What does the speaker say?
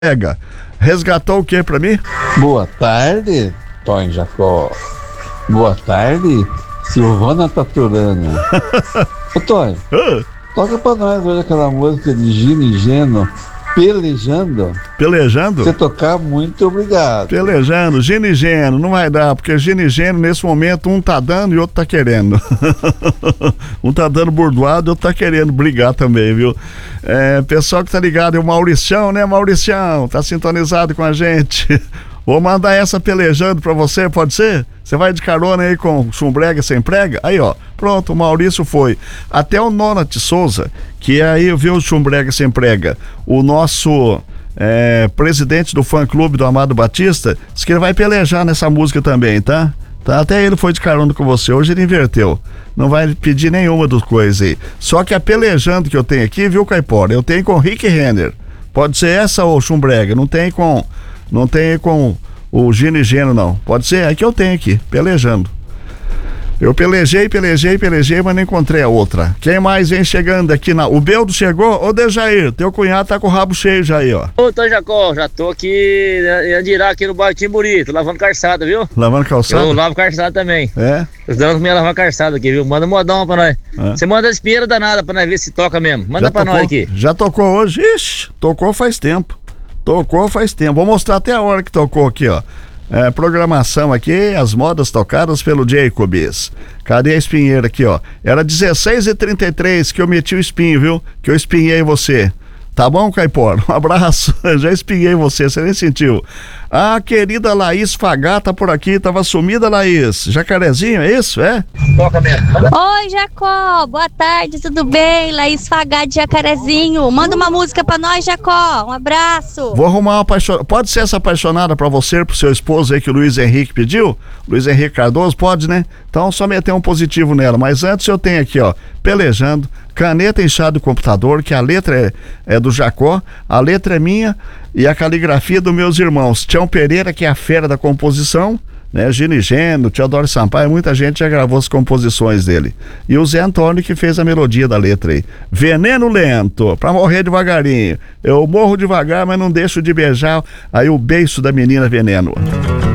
Pega. Resgatou o que pra mim? Boa tarde, Tony Jacó. Boa tarde, Silvana Taturana. Ô, Tony, toca pra nós hoje aquela música de Gino e Geno, Pelejando. Pelejando? Se tocar, muito obrigado. Pelejando, Gino e Geno, não vai dar, porque Gino e Geno, nesse momento, um tá dando e outro tá querendo. Um tá dando burdoado e outro tá querendo brigar também, viu? Pessoal que tá ligado, é o Mauricião, né, Mauricião? Tá sintonizado com a gente. Vou mandar essa pelejando pra você, pode ser? Você vai de carona aí com chumbrega sem prega? Aí, ó, pronto, o Maurício foi. Até o Nonat Souza, que aí viu o chumbrega sem prega, o nosso presidente do fã-clube do Amado Batista, disse que ele vai pelejar nessa música também, tá? Até ele foi de carona com você, hoje ele inverteu. Não vai pedir nenhuma das coisas aí. Só que a pelejando que eu tenho aqui, viu, Caipora? Eu tenho com Rick Renner. Pode ser essa ou chumbrega, não tem com o Gino e Geno, não. Pode ser, é que eu tenho aqui, pelejando. Eu pelejei, mas não encontrei a outra. Quem mais vem chegando aqui O Beldo chegou? Ô, Dejair, teu cunhado tá com o rabo cheio já aí, ó. Ô, Tony Jacó, já tô aqui em Andirá, aqui no bairro Timburi, tô lavando calçada, viu? Lavando calçada? Eu lavo calçada também. É? Os danos me lavar calçada aqui, viu? Manda um modão pra nós. Você manda as espinheiras danadas pra nós ver se toca mesmo. Manda já pra nós aqui. Já tocou hoje? Ixi, tocou faz tempo. Vou mostrar até a hora que tocou aqui, ó. Programação aqui, as modas tocadas pelo Jacobs. Cadê a espinheira aqui, ó? Era 16h33 que eu meti o espinho, viu? Que eu espinhei você. Tá bom, Caipora? Um abraço. Já espinhei você nem sentiu. A querida Laís Fagá tá por aqui, tava sumida, Laís. Jacarezinho, é isso? É? Toca mesmo. Oi, Jacó, boa tarde, tudo bem? Laís Fagá de Jacarezinho. Manda uma música pra nós, Jacó. Um abraço. Vou arrumar uma apaixonada. Pode ser essa apaixonada pra você, pro seu esposo aí que o Luiz Henrique pediu? Luiz Henrique Cardoso, pode, né? Então só meter um positivo nela. Mas antes eu tenho aqui, ó, pelejando, caneta inchada do computador, que a letra é do Jacó, a letra é minha e a caligrafia dos meus irmãos. Tião Pereira, que é a fera da composição, né? Gino e Geno, Teodoro Sampaio, muita gente já gravou as composições dele. E o Zé Antônio que fez a melodia da letra aí. Veneno lento, pra morrer devagarinho. Eu morro devagar, mas não deixo de beijar aí o beiço da menina Veneno.